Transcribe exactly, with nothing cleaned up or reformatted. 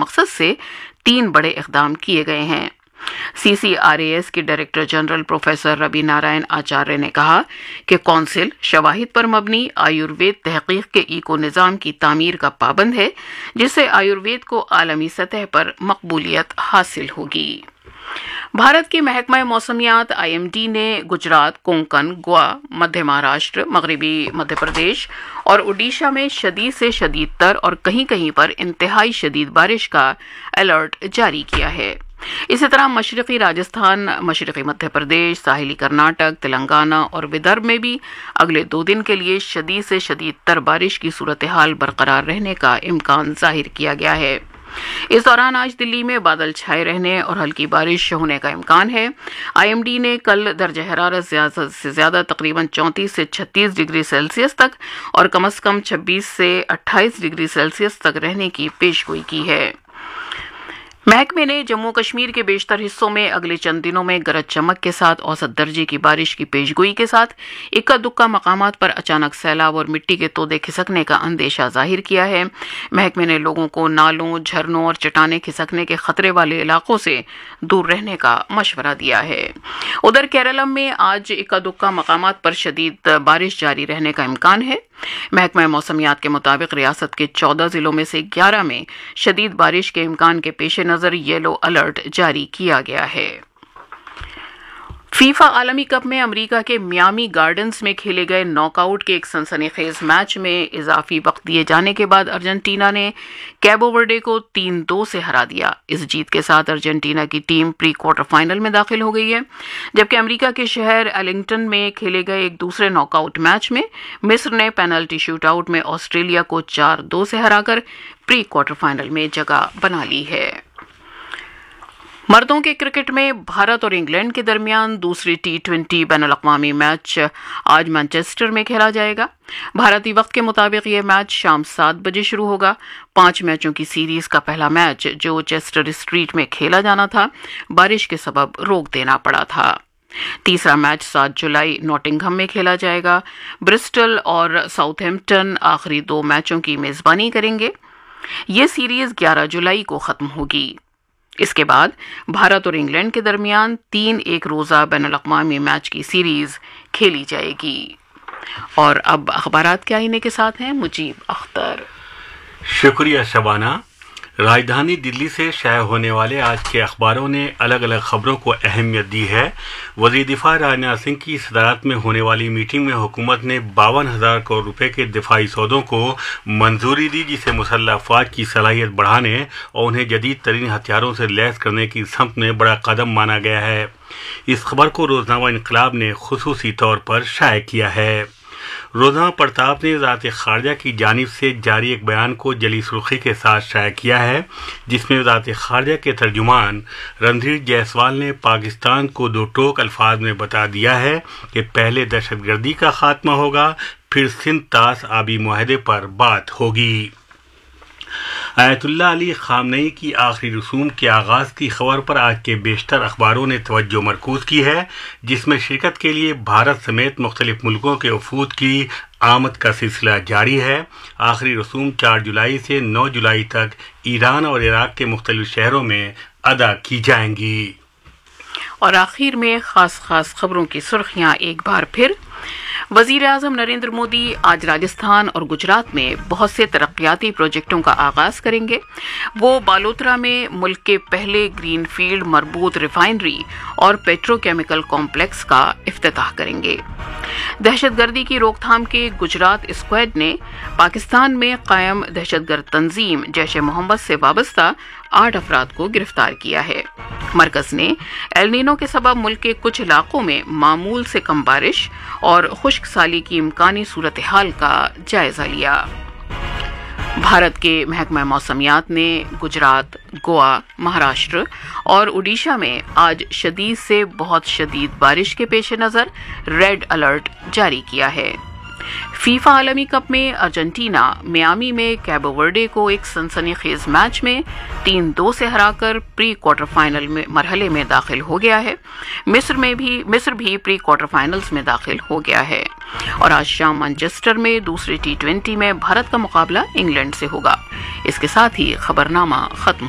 مقصد سے تین بڑے اقدام کیے گئے ہیں۔ سی سی آر اے ایس کے ڈائریکٹر جنرل پروفیسر روی نارائن آچاریہ نے کہا کہ کونسل شواہد پر مبنی آیوروید تحقیق کے ایکو نظام کی تعمیر کا پابند ہے، جس سے آیوروید کو عالمی سطح پر مقبولیت حاصل ہوگی۔ بھارت کے محکمہ موسمیات آئی ایم ڈی نے گجرات، کونکن، گوا، مدھیہ مہاراشٹر، مغربی مدھیہ پردیش اور اڈیشہ میں شدید سے شدید تر اور کہیں کہیں پر انتہائی شدید بارش کا الرٹ جاری کیا ہے۔ اسی طرح مشرقی راجستھان، مشرقی مدھیہ پردیش، ساحلی کرناٹک، تلنگانہ اور ودربھ میں بھی اگلے دو دن کے لیے شدید سے شدید تر بارش کی صورتحال برقرار رہنے کا امکان ظاہر کیا گیا ہے۔ اس دوران آج دلی میں بادل چھائے رہنے اور ہلکی بارش ہونے کا امکان ہے۔ آئی ایم ڈی نے کل درجہ حرارت زیادہ سے زیادہ تقریباً چونتیس سے چھتیس ڈگری سیلسیس تک اور کم از کم چھبیس سے اٹھائیس ڈگری سیلسیس تک رہنے کی پیش گوئی کی ہے۔ محکمے نے جموں کشمیر کے بیشتر حصوں میں اگلے چند دنوں میں گرج چمک کے ساتھ اوسط درجے کی بارش کی پیش گوئی کے ساتھ اکا دکا مقامات پر اچانک سیلاب اور مٹی کے تودے کھسکنے کا اندیشہ ظاہر کیا ہے۔ محکمے نے لوگوں کو نالوں، جھرنوں اور چٹانیں کھسکنے کے خطرے والے علاقوں سے دور رہنے کا مشورہ دیا ہے۔ ادھر کیرالم میں آج اکا دکا مقامات پر شدید بارش جاری رہنے کا امکان ہے۔ محکمہ موسمیات کے مطابق ریاست کے چودہ ضلعوں میں سے گیارہ میں شدید بارش کے امکان کے پیش نظر یلو الرٹ جاری کیا گیا ہے۔ فیفا عالمی کپ میں امریکہ کے میامی گارڈنز میں کھیلے گئے ناک آؤٹ کے ایک سنسنی خیز میچ میں اضافی وقت دیے جانے کے بعد ارجنٹینا نے کیبو ورڈے کو تین دو سے ہرا دیا۔ اس جیت کے ساتھ ارجنٹینا کی ٹیم پری کوارٹر فائنل میں داخل ہو گئی ہے، جبکہ امریکہ کے شہر ایلنگٹن میں کھیلے گئے ایک دوسرے ناک آؤٹ میچ میں مصر نے پینلٹی شوٹ آؤٹ میں آسٹریلیا کو چار دو سے ہرا کر پری کوارٹر فائنل میں جگہ بنا لی ہے۔ مردوں کے کرکٹ میں بھارت اور انگلینڈ کے درمیان دوسری ٹی ٹوینٹی بین الاقوامی میچ آج مانچسٹر میں کھیلا جائے گا۔ بھارتی وقت کے مطابق یہ میچ شام سات بجے شروع ہوگا۔ پانچ میچوں کی سیریز کا پہلا میچ جو چیسٹر اسٹریٹ میں کھیلا جانا تھا، بارش کے سبب روک دینا پڑا تھا۔ تیسرا میچ سات جولائی نوٹنگھم میں کھیلا جائے گا۔ برسٹل اور ساؤتھ ہیمپٹن آخری دو میچوں کی میزبانی کریں گے۔ یہ سیریز گیارہ جولائی کو ختم ہوگی۔ اس کے بعد بھارت اور انگلینڈ کے درمیان تین ایک روزہ بین الاقوامی میچ کی سیریز کھیلی جائے گی۔ اور اب اخبارات کے آئینے کے ساتھ ہیں مجیب اختر۔ شکریہ شبانہ۔ راجدھانی دلی سے شائع ہونے والے آج کے اخباروں نے الگ الگ خبروں کو اہمیت دی ہے۔ وزیر دفاع راجناتھ سنگھ کی صدارت میں ہونے والی میٹنگ میں حکومت نے باون ہزار کروڑ روپے کے دفاعی سودوں کو منظوری دی، جسے مسلح افواج کی صلاحیت بڑھانے اور انہیں جدید ترین ہتھیاروں سے لیس کرنے کی سمت میں بڑا قدم مانا گیا ہے۔ اس خبر کو روزنامہ انقلاب نے خصوصی طور پر شائع کیا ہے۔ روزنامہ پرتاپ نے وزارت خارجہ کی جانب سے جاری ایک بیان کو جلی سرخی کے ساتھ شائع کیا ہے، جس میں وزارت خارجہ کے ترجمان رندھیر جیسوال نے پاکستان کو دو ٹوک الفاظ میں بتا دیا ہے کہ پہلے دہشت گردی کا خاتمہ ہوگا، پھر سندھ طاس آبی معاہدے پر بات ہوگی۔ آیت اللہ علی خامنئی کی آخری رسوم کے آغاز کی خبر پر آج کے بیشتر اخباروں نے توجہ مرکوز کی ہے، جس میں شرکت کے لیے بھارت سمیت مختلف ملکوں کے وفود کی آمد کا سلسلہ جاری ہے۔ آخری رسوم چار جولائی سے نو جولائی تک ایران اور عراق کے مختلف شہروں میں ادا کی جائیں گی۔ اور آخر میں خاص خاص خبروں کی سرخیاں ایک بار پھر۔ وزیر اعظم نریندر مودی آج راجستھان اور گجرات میں بہت سے ترقیاتی پروجیکٹوں کا آغاز کریں گے۔ وہ بالوترا میں ملک کے پہلے گرین فیلڈ مربوط ریفائنری اور پیٹرو کیمیکل کمپلیکس کا افتتاح کریں گے۔ دہشت گردی کی روک تھام کے گجرات اسکواڈ نے پاکستان میں قائم دہشت گرد تنظیم جیش محمد سے وابستہ آٹھ افراد کو گرفتار کیا ہے۔ مرکز نے ایل نینو کے سبب ملک کے کچھ علاقوں میں معمول سے کم بارش اور خشک سالی کی امکانی صورتحال کا جائزہ لیا۔ بھارت کے محکمہ موسمیات نے گجرات، گوا، مہاراشٹر اور اڈیشہ میں آج شدید سے بہت شدید بارش کے پیش نظر ریڈ الرٹ جاری کیا ہے۔ فیفا عالمی کپ میں ارجنٹینا میامی میں کیبو ورڈے کو ایک سنسنی خیز میچ میں تین دو سے ہرا کر پری کوارٹر فائنل میں مرحلے میں داخل ہو گیا ہے۔ مصر میں بھی مصر بھی پری کوارٹر فائنلز میں داخل ہو گیا ہے۔ اور آج شام مانچسٹر میں دوسری ٹی ٹوینٹی میں بھارت کا مقابلہ انگلینڈ سے ہوگا۔ اس کے ساتھ ہی خبرنامہ ختم